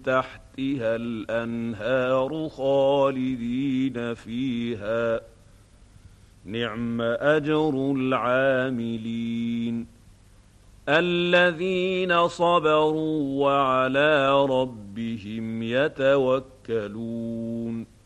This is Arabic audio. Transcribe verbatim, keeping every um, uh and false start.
تحتها الأنهار خالدين فيها نعم أجر العاملين الذين صبروا وعلى ربهم يتوكلون